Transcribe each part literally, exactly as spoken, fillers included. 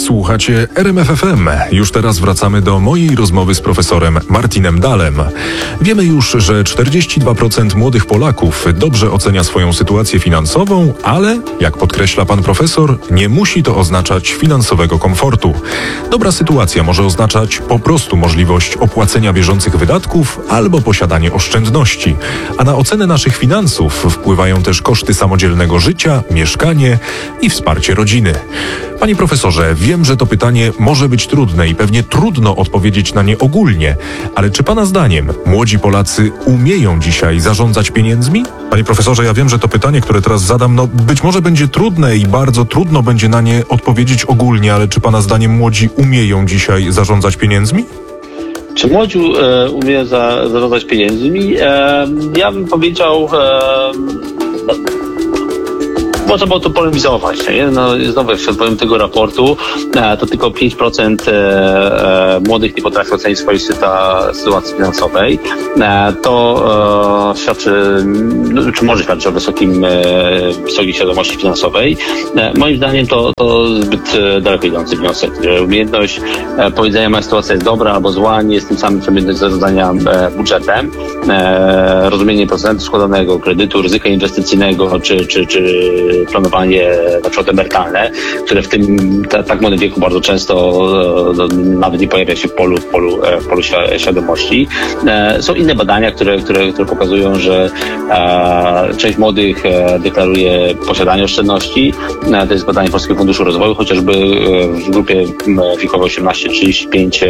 Słuchacie R M F F M. Już teraz wracamy do mojej rozmowy z profesorem Martinem Dahlem. Wiemy już, że czterdzieści dwa procent młodych Polaków dobrze ocenia swoją sytuację finansową, ale, jak podkreśla pan profesor, nie musi to oznaczać finansowego komfortu. Dobra sytuacja może oznaczać po prostu możliwość opłacenia bieżących wydatków albo posiadanie oszczędności. A na ocenę naszych finansów wpływają też koszty samodzielnego życia, mieszkanie i wsparcie rodziny. Panie profesorze, wiem, że to pytanie może być trudne i pewnie trudno odpowiedzieć na nie ogólnie, ale czy pana zdaniem młodzi Polacy umieją dzisiaj zarządzać pieniędzmi? Panie profesorze, ja wiem, że to pytanie, które teraz zadam, no być może będzie trudne i bardzo trudno będzie na nie odpowiedzieć ogólnie, ale czy pana zdaniem młodzi umieją dzisiaj zarządzać pieniędzmi? Czy młodzi e, umieją za, zarządzać pieniędzmi? E, ja bym powiedział... E, no, Można było to polemizować. Nie? No, znowu, jak się odpowiem tego raportu, e, to tylko pięć procent e, e, młodych nie potrafi ocenić swojej syta, sytuacji finansowej. E, to e, świadczy, no, czy może świadczyć o wysokim, e, wysokiej świadomości finansowej. E, moim zdaniem to, to zbyt e, daleko idący wniosek. Że umiejętność e, powiedzenia, moja sytuacja jest dobra albo zła, nie jest tym samym, co umiejętność zarządzania e, budżetem. E, rozumienie procentu składanego, kredytu, ryzyka inwestycyjnego, czy, czy, czy planowanie na przykład emerytalne, które w tym ta, tak młodym wieku bardzo często no, nawet nie pojawia się w polu, w polu, w polu świadomości. E, są inne badania, które, które, które pokazują, że e, część młodych e, deklaruje posiadanie oszczędności. E, to jest badanie Polskiego Funduszu Rozwoju, chociażby w grupie wiekowej osiemnaście do trzydziestu pięciu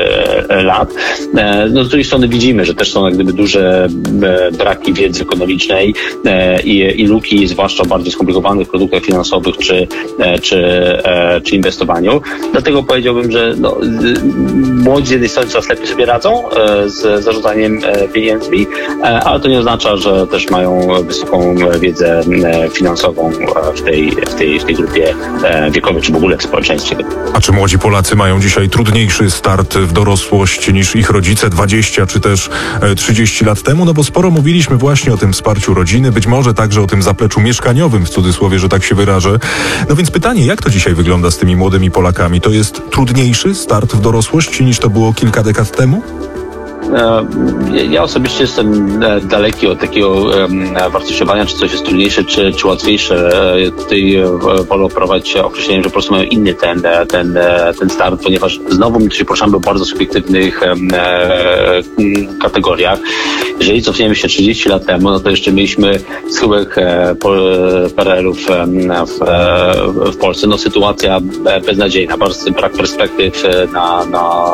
lat. E, no, z drugiej strony widzimy, że też są jak gdyby duże e, braki wiedzy ekonomicznej e, i, i luki, zwłaszcza bardziej skomplikowane w produktach finansowych czy, czy, czy inwestowaniu. Dlatego powiedziałbym, że no, młodzi z jednej strony coraz lepiej sobie radzą z zarządzaniem pieniędzmi, ale to nie oznacza, że też mają wysoką wiedzę finansową w tej, w tej, w tej grupie wiekowej, czy w ogóle w społeczeństwie. A czy młodzi Polacy mają dzisiaj trudniejszy start w dorosłość niż ich rodzice dwadzieścia czy też trzydzieści lat temu? No bo sporo mówiliśmy właśnie o tym wsparciu rodziny, być może także o tym zapleczu mieszkaniowym, w cudzysłowie, że tak się wyrażę. No więc pytanie, jak to dzisiaj wygląda z tymi młodymi Polakami? To jest trudniejszy start w dorosłości niż to było kilka dekad temu? Ja osobiście jestem daleki od takiego wartościowania, czy coś jest trudniejsze, czy, czy łatwiejsze. Tutaj wolę operować określeniem, że po prostu mają inny ten, ten, ten start, ponieważ znowu my tu się poruszamy o bardzo subiektywnych kategoriach. Jeżeli cofniemy się trzydzieści lat temu, no to jeszcze mieliśmy schyłek P R L-ów w, w Polsce. No sytuacja beznadziejna, bardzo brak perspektyw na, na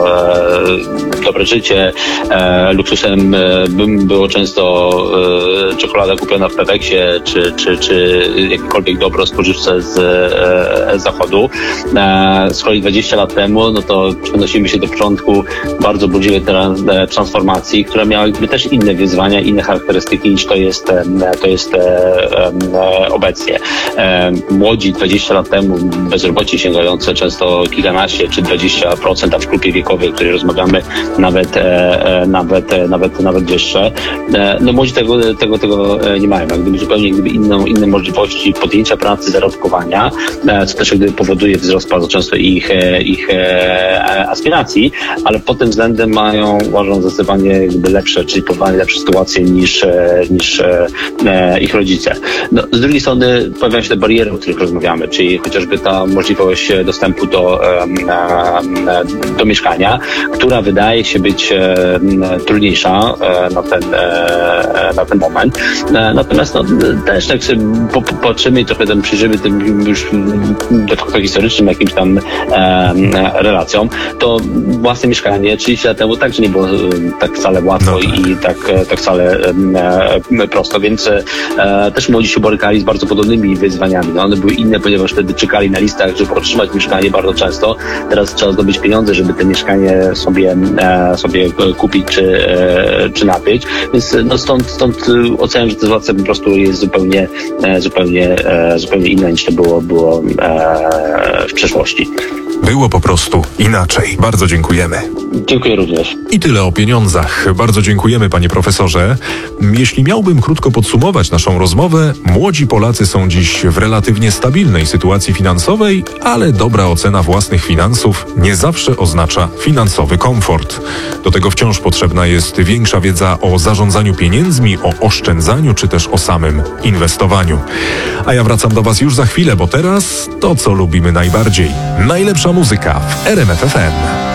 dobre życie. E, luksusem e, było często e, czekolada kupiona w Peweksie, czy, czy, czy jakiekolwiek dobro spożywcze z e, zachodu. E, z kolei dwadzieścia lat temu, no to przenosimy się do początku bardzo burzliwej transformacji, która miała jakby też inne wyzwania, inne charakterystyki niż to jest, to jest e, e, obecnie. E, młodzi dwadzieścia lat temu, bezrobocie sięgające często kilkanaście czy dwadzieścia procent, a w grupie wiekowej, o której rozmawiamy, nawet e, nawet, nawet, nawet wyższe. No młodzi tego, tego, tego nie mają. Jak gdyby zupełnie gdyby inną, inne możliwości podjęcia pracy, zarobkowania, co też jak gdyby powoduje wzrost bardzo często ich, ich aspiracji, ale pod tym względem mają, uważam, zdecydowanie jakby lepsze, czyli powołanie lepsze sytuacje niż, niż ich rodzice. No, z drugiej strony pojawiają się te bariery, o których rozmawiamy, czyli chociażby ta możliwość dostępu do, do mieszkania, która wydaje się być trudniejsza na ten, na ten moment. Natomiast no, też tak sobie patrzymy i trochę tam przyjrzymy tym już de facto historycznym jakimś tam e, relacjom, to własne mieszkanie trzydzieści lat temu także nie było tak wcale łatwo no tak. i tak, tak wcale e, prosto, więc e, też młodzi się borykali z bardzo podobnymi wyzwaniami. No, one były inne, ponieważ wtedy czekali na listach, żeby otrzymać mieszkanie bardzo często. Teraz trzeba zdobyć pieniądze, żeby te mieszkanie sobie, e, sobie kupić czy, czy nabyć. Więc no stąd, stąd oceniam, że ta sytuacja po prostu jest zupełnie, zupełnie, zupełnie inna niż to było, było w przeszłości. Było po prostu inaczej. Bardzo dziękujemy. Dziękuję również. I tyle o pieniądzach. Bardzo dziękujemy, panie profesorze. Jeśli miałbym krótko podsumować naszą rozmowę, młodzi Polacy są dziś w relatywnie stabilnej sytuacji finansowej, ale dobra ocena własnych finansów nie zawsze oznacza finansowy komfort. Do tego wciąż potrzebna jest większa wiedza o zarządzaniu pieniędzmi, o oszczędzaniu czy też o samym inwestowaniu. A ja wracam do was już za chwilę, bo teraz to, co lubimy najbardziej. Najlepsza muzyka w R M F F M.